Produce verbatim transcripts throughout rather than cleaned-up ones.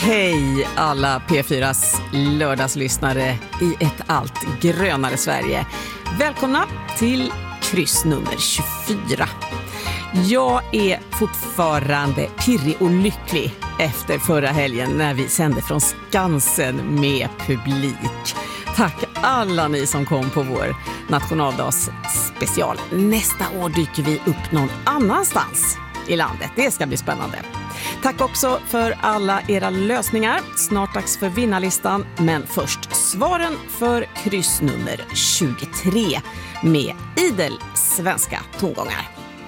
Hej alla P fyras lördagslyssnare i ett allt grönare Sverige. Välkomna till kryss nummer tjugofyra. Jag är fortfarande pirrig och lycklig efter förra helgen när vi sände från Skansen med publik. Tack alla ni som kom på vår nationaldags special. Nästa år dyker vi upp någon annanstans i landet. Det ska bli spännande. Tack också för alla era lösningar. Snart dags för vinnarlistan, men först svaren för kryss nummer tjugotre med idel svenska tongångar.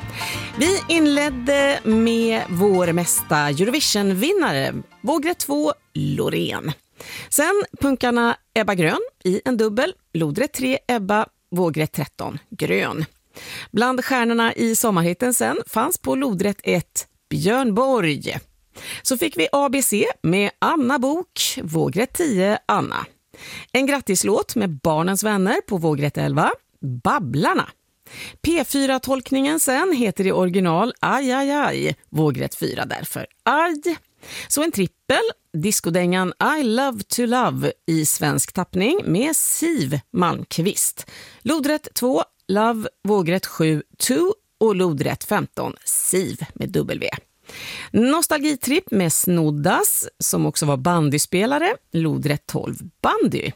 Vi inledde med vår mesta Eurovision-vinnare, vågrätt två, Loreen. Sen punkarna Ebba Grön i en dubbel, lodrätt tre, Ebba, vågrätt tretton, Grön. Bland stjärnorna i sommarhitten sen fanns på lodrätt ett Björn Borg. Så fick vi A B C med Anna Bok, vågrätt tio, Anna. En grattislåt med Barnens vänner på vågrätt elva, Babblarna. P fyra-tolkningen sen heter i original Aj, aj, aj, vågrätt fyra därför Aj. Så en trippel, diskodängan I love to love i svensk tappning med Siv Malmqvist. Lodrätt två, Love, vågrätt sju, Two och lodrätt femton, Siv med W. Nostalgitripp med Snoddas som också var bandyspelare, lodrätt tolv, Bandy.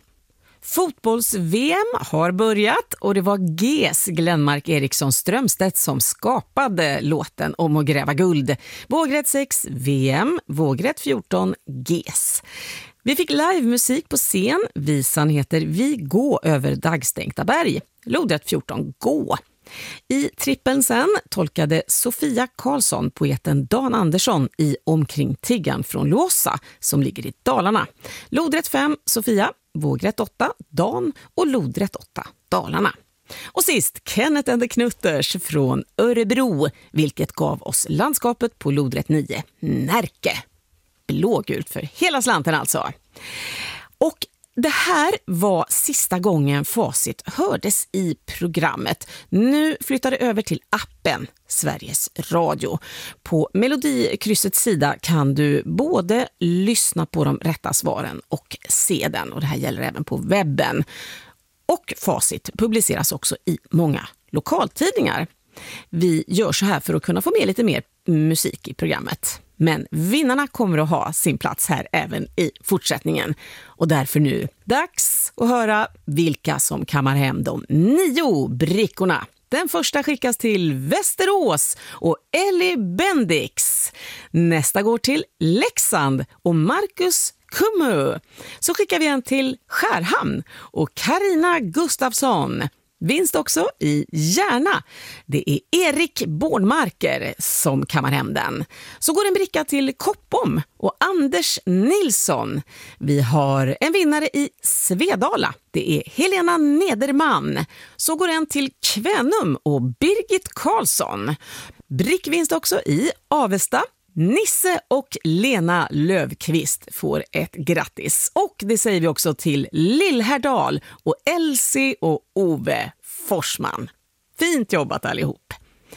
Fotbolls-V M har börjat och det var G's Glenmark Eriksson Strömstedt som skapade låten om att gräva guld. Vågrätt sex, V M, vågrätt fjorton, G's. Vi fick livemusik på scen, visan heter Vi gå över dagstänkta berg, lodrätt fjorton, Gå. I trippeln sen tolkade Sofia Karlsson poeten Dan Andersson i Omkring tiggan från Låsa som ligger i Dalarna. Lodrätt fem, Sofia, vågrätt åtta, Dan och lodrätt åtta, Dalarna. Och sist Kenneth and the Knutters från Örebro, vilket gav oss landskapet på lodrätt nio, Närke. Blågult för hela slanten alltså. Och det här var sista gången facit hördes i programmet. Nu flyttar det över till appen Sveriges Radio. På Melodikryssets sida kan du både lyssna på de rätta svaren och se den. Och det här gäller även på webben. Och facit publiceras också i många lokaltidningar. Vi gör så här för att kunna få med lite mer musik i programmet. Men vinnarna kommer att ha sin plats här även i fortsättningen. Och därför nu dags att höra vilka som kammar hem de nio brickorna. Den första skickas till Västerås och Ellie Bendix. Nästa går till Leksand och Marcus Kummu. Så skickar vi en till Skärhamn och Karina Gustafsson. Vinst också i Järna. Det är Erik Bårdmarker som kammar hem den. Så går en bricka till Koppom och Anders Nilsson. Vi har en vinnare i Svedala. Det är Helena Nederman. Så går en till Kvänum och Birgit Karlsson. Brickvinst också i Avesta. Nisse och Lena Lövqvist får ett grattis. Och det säger vi också till Lillhärdal och Elsie och Ove Forsman. Fint jobbat allihop.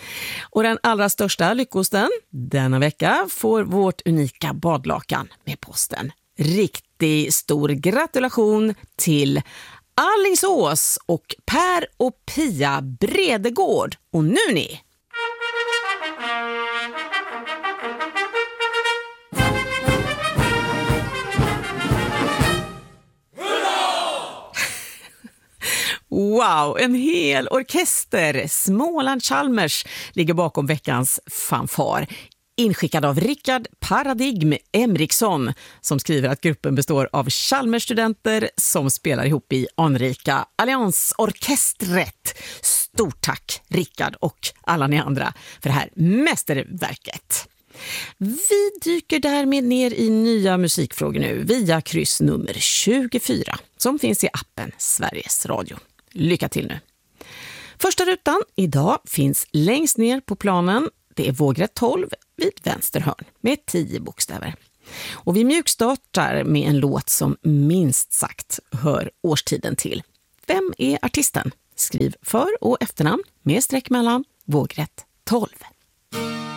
Och den allra största lyckosten denna vecka får vårt unika badlakan med posten. Riktigt stor gratulation till Allingsås och Per och Pia Bredegård. Och nu ni! Wow, en hel orkester. Småland Chalmers ligger bakom veckans fanfar. Inskickad av Rickard Paradigm Emriksson som skriver att gruppen består av Chalmers-studenter som spelar ihop i anrika Alliansorkestret. Stort tack Rickard och alla ni andra för det här mästerverket. Vi dyker därmed ner i nya musikfrågor nu via kryss nummer tjugofyra som finns i appen Sveriges Radio. Lycka till nu! Första rutan idag finns längst ner på planen. Det är vågrätt tolv vid vänster hörn med tio bokstäver. Och vi mjukstartar med en låt som minst sagt hör årstiden till. Vem är artisten? Skriv för- och efternamn med streck mellan vågrätt tolv.